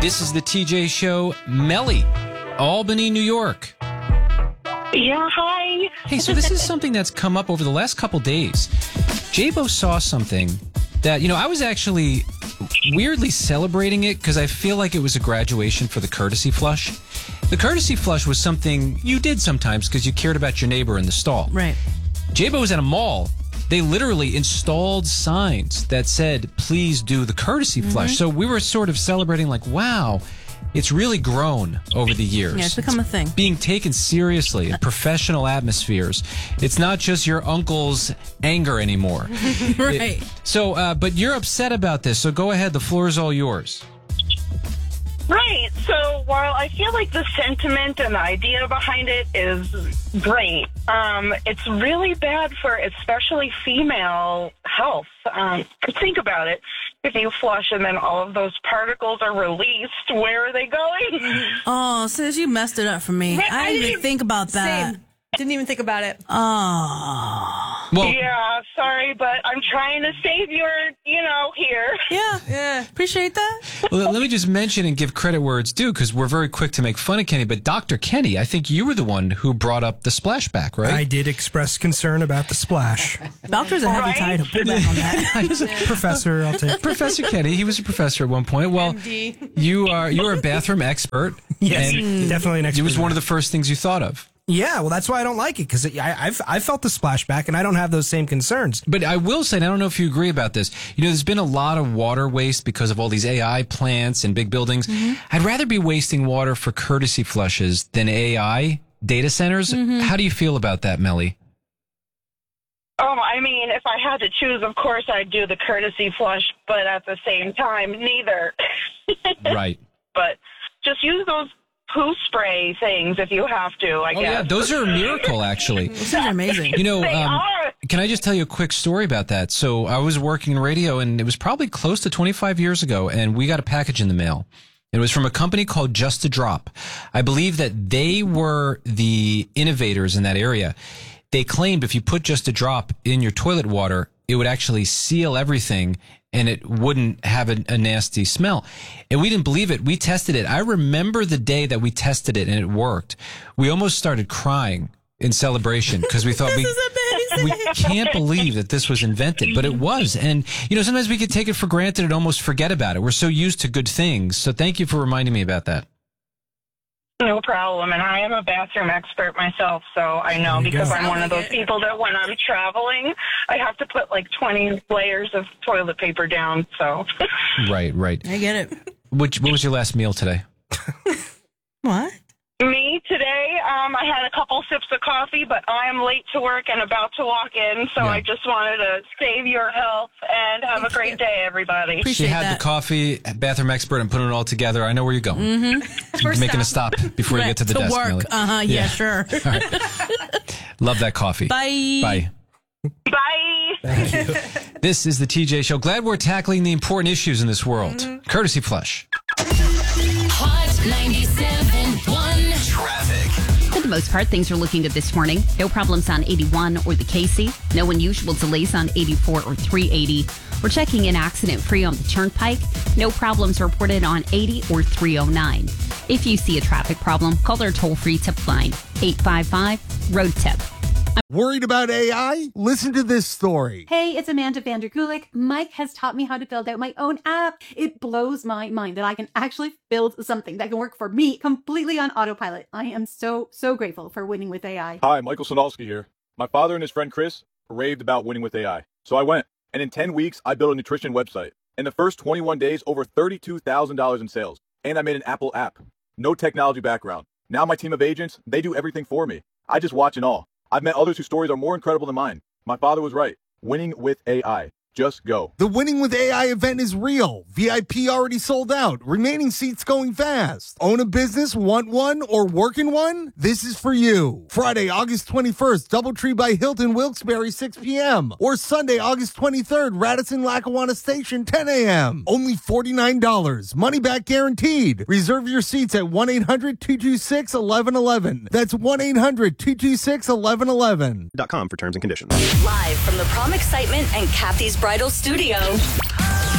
This is the TJ Show. Melly, Albany, New York. Yeah, hi. Hey, so this is something that's come up over the last couple days. Jabo saw something that, I was actually weirdly celebrating it because I feel like it was a graduation for the courtesy flush. The courtesy flush was something you did sometimes because you cared about your neighbor in the stall. Right. Jabo was at a mall. They literally installed signs that said, please do the courtesy flush. So we were sort of celebrating like, wow, it's really grown over the years. Yeah, it's become a thing. Being taken seriously in professional atmospheres. It's not just your uncle's anger anymore. Right. But you're upset about this, so go ahead. The floor is all yours. Right. So while I feel like the sentiment and the idea behind it is great, it's really bad for especially female health. Think about it. If you flush and then all of those particles are released, where are they going? Oh, sis, you messed it up for me. I didn't even think about that. Same. Didn't even think about it. Oh. Well, Yeah, sorry, but I'm trying to save your, here. Yeah. Appreciate that. well, let me just mention and give credit where it's due because we're very quick to make fun of Kenny. But Dr. Kenny, I think you were the one who brought up the splashback, right? I did express concern about the splash. Doctor's a heavy tie to pull back on that. Professor, I'll take. Professor Kenny, he was a professor at one point. Well, MD. you're a bathroom expert. Yes, and definitely an expert. it was one of the first things you thought of. Yeah, well, that's why I don't like it, because I've felt the splashback, and I don't have those same concerns. But I will say, and I don't know if you agree about this, there's been a lot of water waste because of all these AI plants and big buildings. I'd rather be wasting water for courtesy flushes than AI data centers. How do you feel about that, Melly? I mean, if I had to choose, of course I'd do the courtesy flush, but at the same time, neither. Right. But just use those poo spray things if you have to, I guess. Yeah, those are a miracle, actually. Those things are amazing. They are. Can I just tell you a quick story about that? So I was working in radio, and it was probably close to 25 years ago, and we got a package in the mail. It was from a company called Just a Drop. I believe that they were the innovators in that area. They claimed if you put Just a Drop in your toilet water, it would actually seal everything and it wouldn't have a nasty smell. And we didn't believe it. We tested it. I remember the day that we tested it and it worked. We almost started crying in celebration because we thought we can't believe that this was invented, but it was. And, sometimes we could take it for granted and almost forget about it. We're so used to good things. So thank you for reminding me about that. No problem. And I am a bathroom expert myself, so I know because I'm one of those people that when I'm traveling, I have to put like 20 layers of toilet paper down. So Right. I get it. What was your last meal today? What? me today, I had a couple sips of coffee, but I am late to work and about to walk in, so I just wanted to save your health and have a great day, everybody. Appreciate She had that. the coffee, bathroom expert, and putting it all together. I know where you're going. Mm-hmm. You're making a stop before you get to the desk, work. Millie. Yeah, sure. All right. Love that coffee. Bye. Bye. Bye. Thank you. This is the TJ Show. Glad we're tackling the important issues in this world. Courtesy Flush. Hot 97.1 Traffic. For the most part, things are looking good this morning. No problems on 81 or the Casey. No unusual delays on 84 or 380. We're checking in accident-free on the Turnpike. No problems reported on 80 or 309. If you see a traffic problem, call our toll-free tip line, 855-ROAD-TIP. Worried about AI? Listen to this story. Hey, it's Amanda Vanderkulik. Mike has taught me how to build out my own app. It blows my mind that I can actually build something that can work for me completely on autopilot. I am so grateful for winning with AI. Hi, Michael Sonalski here. My father and his friend Chris raved about winning with AI. So I went, and in 10 weeks, I built a nutrition website. In the first 21 days, over $32,000 in sales. And I made an Apple app. No technology background. Now my team of agents, they do everything for me. I just watch and all. I've met others whose stories are more incredible than mine. My father was right. Winning with AI. Just go. The Winning with AI event is real. VIP already sold out. Remaining seats going fast. Own a business, want one, or work in one? This is for you. Friday, August 21st, Doubletree by Hilton, Wilkes-Barre, 6 p.m. Or Sunday, August 23rd, Radisson, Lackawanna Station, 10 a.m. Only $49. Money back guaranteed. Reserve your seats at 1-800-226-1111. That's 1-800-226-1111. .com for terms and conditions. Live from the Prom Excitement and Kathy's Bridal Studio.